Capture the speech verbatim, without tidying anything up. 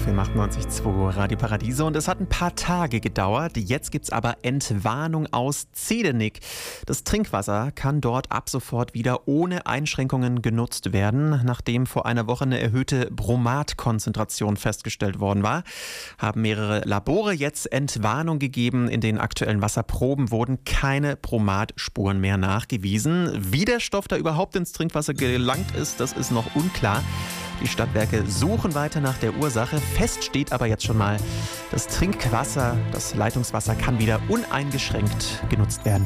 auf M achtundneunzig Komma zwei Radio Paradiso. Und es hat ein paar Tage gedauert. Jetzt gibt es aber Entwarnung aus Zehdenick. Das Trinkwasser kann dort ab sofort wieder ohne Einschränkungen genutzt werden. Nachdem vor einer Woche eine erhöhte Bromatkonzentration festgestellt worden war, haben mehrere Labore jetzt Entwarnung gegeben. In den aktuellen Wasserproben wurden keine Bromatspuren mehr nachgewiesen. Wie der Stoff da überhaupt ins Trinkwasser gelangt ist, das ist noch unklar. Die Stadtwerke suchen weiter nach der Ursache. Fest steht aber jetzt schon mal, das Trinkwasser, das Leitungswasser kann wieder uneingeschränkt genutzt werden.